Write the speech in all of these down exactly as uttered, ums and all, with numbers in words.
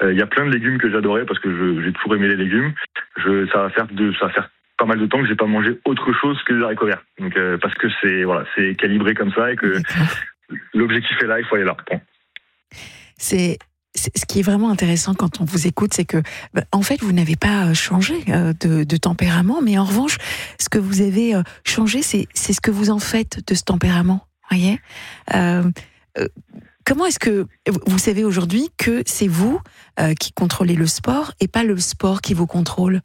Il euh, y a plein de légumes que j'adorais parce que je, j'ai toujours aimé les légumes. Je, ça va faire de, ça va faire pas mal de temps que j'ai pas mangé autre chose que des haricots verts. Donc euh, parce que c'est voilà, c'est calibré comme ça et que l'objectif est là, il faut aller là. Bon. C'est ce qui est vraiment intéressant quand on vous écoute, c'est que, bah, en fait, vous n'avez pas changé de, de tempérament, mais en revanche, ce que vous avez changé, c'est, c'est ce que vous en faites de ce tempérament. Voyez. Euh, euh, comment est-ce que vous savez aujourd'hui que c'est vous euh, qui contrôlez le sport et pas le sport qui vous contrôle?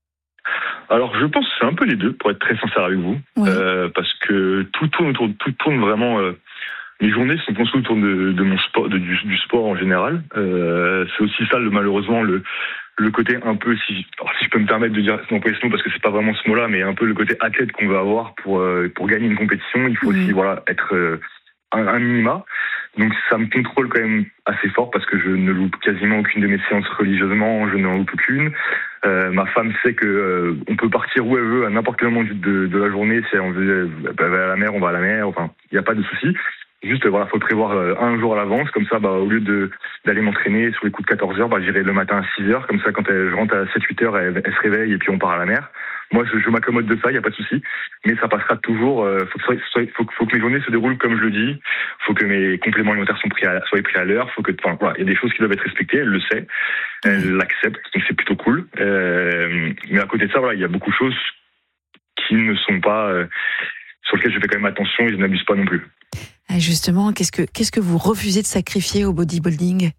Alors, je pense que c'est un peu les deux, pour être très sincère avec vous, oui. euh, parce que tout tourne autour, tout tourne vraiment. Euh, Mes journées sont construites autour de, de mon sport, de, du, du sport en général. Euh, c'est aussi ça, le, malheureusement, le, le côté un peu, si, alors si je peux me permettre de dire non, non parce que c'est pas vraiment ce mot-là, mais un peu le côté athlète qu'on veut avoir pour euh, pour gagner une compétition. Il faut mmh. aussi voilà être euh, un, un minima. Donc ça me contrôle quand même assez fort parce que je ne loupe quasiment aucune de mes séances religieusement, je n'en loupe aucune. Euh, ma femme sait que euh, on peut partir où elle veut à n'importe quel moment de, de la journée. Si on veut bah, à la mer, on va à la mer. Enfin, il n'y a pas de souci. Juste, voilà, faut prévoir euh, un jour à l'avance, comme ça, bah, au lieu de d'aller m'entraîner sur les coups de quatorze heures, bah, j'irai le matin à six heures, comme ça, quand elle, je rentre à sept huit heures, elle, elle se réveille et puis on part à la mer. Moi, je, je m'accommode de ça, il y a pas de souci, mais ça passera toujours. Euh, faut, que, soit, faut, faut que mes journées se déroulent comme je le dis. Faut que mes compléments alimentaires sont pris à, soient pris à l'heure. Faut que, enfin, voilà, il y a des choses qui doivent être respectées. Elle le sait, elle l'accepte, donc c'est plutôt cool. Euh, mais à côté de ça, voilà, il y a beaucoup de choses qui ne sont pas euh, sur lesquelles je fais quand même attention et je n'abuse pas non plus. Justement, qu'est-ce que, qu'est-ce que vous refusez de sacrifier au bodybuilding?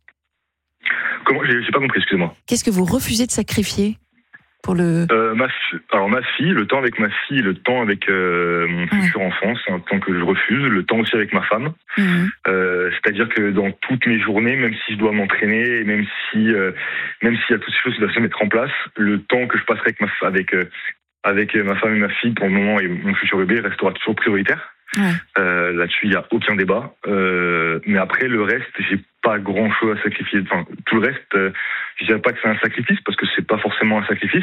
Comment? J'ai, j'ai pas compris, excusez-moi. Qu'est-ce que vous refusez de sacrifier pour le... Euh, ma fi- alors ma fille, le temps avec ma fille, le temps avec euh, mon futur ouais. enfant, c'est un temps que je refuse. Le temps aussi avec ma femme. Mmh. Euh, c'est-à-dire que dans toutes mes journées, même si je dois m'entraîner, même si, euh, même s'il y a toutes ces choses qui doivent se mettre en place, le temps que je passerai avec ma, avec, euh, avec ma femme et ma fille pour le moment et mon futur bébé restera toujours prioritaire. Ouais. Euh, là-dessus, il y a aucun débat. Euh, mais après, le reste, j'ai pas grand-chose à sacrifier. Enfin, tout le reste, euh, je dirais pas que c'est un sacrifice parce que c'est pas forcément un sacrifice.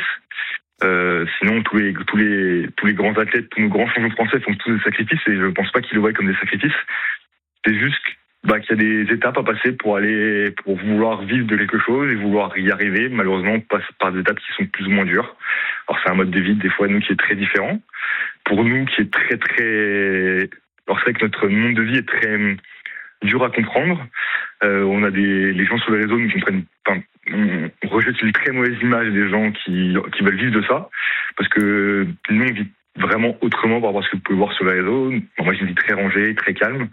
Euh, sinon, tous les tous les tous les grands athlètes, tous nos grands champions français font tous des sacrifices et je pense pas qu'ils le voient comme des sacrifices. C'est juste bah, qu'il y a des étapes à passer pour aller pour vouloir vivre de quelque chose et vouloir y arriver. Malheureusement, on passe par des étapes qui sont plus ou moins dures. Alors, c'est un mode de vie des fois nous qui est très différent. Pour nous, qui est très très... Alors c'est vrai que notre monde de vie est très dur à comprendre. Euh, on a des... Les gens sur les réseaux nous comprennent... Enfin, on rejette une très mauvaise image des gens qui, qui veulent vivre de ça. Parce que nous, on vit vraiment autrement par rapport à ce que vous pouvez voir sur les réseaux. Moi, j'ai une vie très rangée, très calme.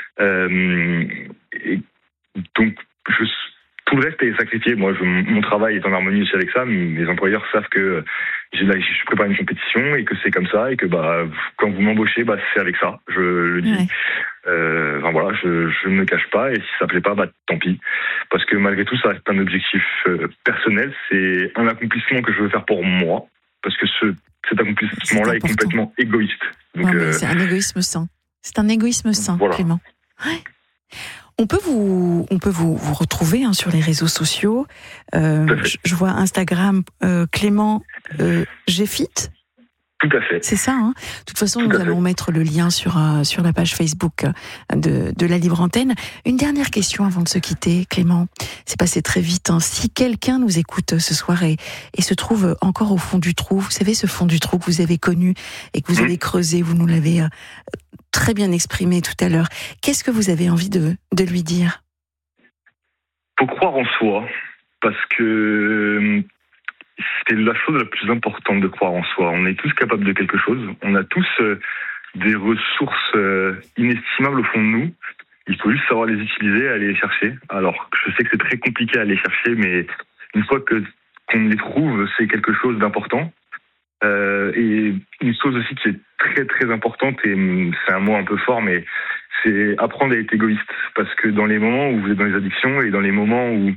Euh, et donc, je... tout le reste est sacrifié. Moi, je... mon travail est en harmonie aussi avec ça. Mes employeurs savent que j'ai là, je prépare une compétition et que c'est comme ça et que bah quand vous m'embauchez, bah c'est avec ça. Je le dis. Ouais. Euh, enfin voilà, je, je ne me cache pas et si ça plaît pas, bah tant pis. Parce que malgré tout, ça reste un objectif euh, personnel. C'est un accomplissement que je veux faire pour moi parce que ce cet accomplissement-là est, est complètement égoïste. Donc, non, mais euh, c'est un égoïsme sain. C'est un égoïsme sain, voilà. Clément. Ouais. On peut vous, on peut vous, vous retrouver hein, sur les réseaux sociaux. Euh, je, je vois Instagram euh, Clément euh, Géfit. Tout à fait. C'est ça. Hein. De toute façon, Tout nous allons fait. mettre le lien sur euh, sur la page Facebook de de la Libre Antenne. Une dernière question avant de se quitter, Clément. C'est passé très vite. Hein. Si quelqu'un nous écoute ce soir et, et se trouve encore au fond du trou, vous savez ce fond du trou que vous avez connu et que vous mmh. avez creusé, vous nous l'avez euh, très bien exprimé tout à l'heure. Qu'est-ce que vous avez envie de, de lui dire? Faut croire en soi, parce que c'est la chose la plus importante de croire en soi. On est tous capables de quelque chose. On a tous euh, des ressources euh, inestimables au fond de nous. Il faut juste savoir les utiliser, aller les chercher. Alors, je sais que c'est très compliqué à aller chercher, mais une fois que qu'on les trouve, c'est quelque chose d'important. Euh, et une chose aussi qui est très très importante, et c'est un mot un peu fort, mais c'est apprendre à être égoïste. Parce que dans les moments où vous êtes dans les addictions et dans les moments où,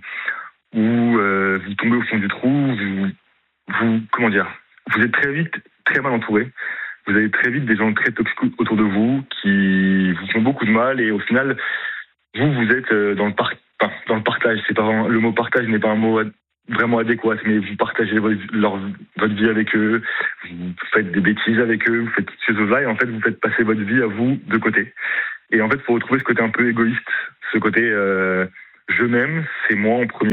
où euh, vous tombez au fond du trou, vous, vous, comment dire, vous êtes très vite très mal entouré. Vous avez très vite des gens très toxiques autour de vous qui vous font beaucoup de mal et au final, vous, vous êtes dans le, par- enfin, dans le partage. C'est pas vraiment, le mot partage n'est pas un mot vraiment adéquat, mais vous partagez votre, leur, votre vie avec eux, vous faites des bêtises avec eux, vous faites toutes ces choses-là et en fait, vous faites passer votre vie à vous de côté. Et en fait, il faut retrouver ce côté un peu égoïste, ce côté euh, je m'aime, c'est moi en premier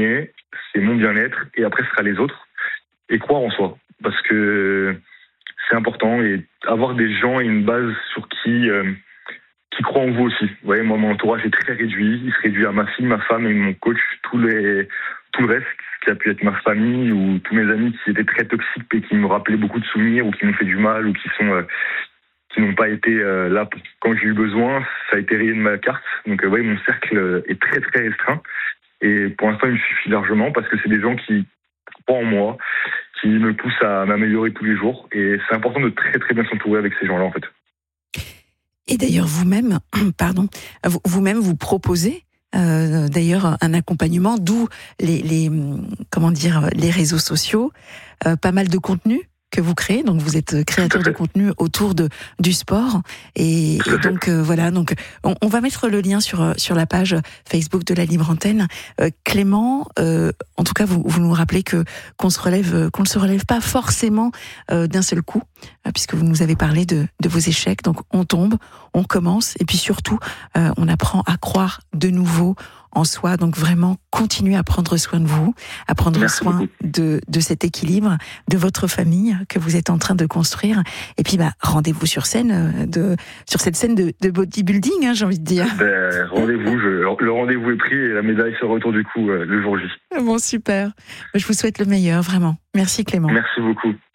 c'est mon bien-être, et après ce sera les autres, et croire en soi, parce que c'est important, et avoir des gens et une base sur qui euh, qui croient en vous aussi. Vous voyez, moi, mon entourage est très réduit, il se réduit à ma fille, ma femme et mon coach, tous les tout le reste, ce qui a pu être ma famille ou tous mes amis qui étaient très toxiques et qui me rappelaient beaucoup de souvenirs ou qui m'ont fait du mal ou qui sont euh, qui n'ont pas été euh, là pour, quand j'ai eu besoin, ça a été rayé de ma carte. Donc, euh, ouais, mon cercle est très très restreint. Et pour l'instant, il me suffit largement parce que c'est des gens qui croient en moi, qui me poussent à m'améliorer tous les jours. Et c'est important de très très bien s'entourer avec ces gens-là, en fait. Et d'ailleurs, vous-même, pardon, vous-même vous proposez euh, d'ailleurs un accompagnement, d'où les, les comment dire les réseaux sociaux, euh, pas mal de contenu que vous créez, donc vous êtes créateur de contenu autour de du sport et, et donc euh, voilà, donc on, on va mettre le lien sur sur la page Facebook de la Libre Antenne. Euh, Clément, euh, en tout cas vous vous nous rappelez que qu'on se relève qu'on ne se relève pas forcément euh, d'un seul coup, euh, puisque vous nous avez parlé de de vos échecs, donc on tombe, on commence et puis surtout euh, on apprend à croire de nouveau en soi, donc vraiment continuez à prendre soin de vous, à prendre Merci soin beaucoup. de, de cet équilibre, de votre famille que vous êtes en train de construire. Et puis, bah, rendez-vous sur scène, de, sur cette scène de, de bodybuilding, hein, j'ai envie de dire. Ben, rendez-vous, je, le rendez-vous est pris et la médaille sera autour du cou euh, le jour J. Bon, super. Je vous souhaite le meilleur, vraiment. Merci Clément. Merci beaucoup.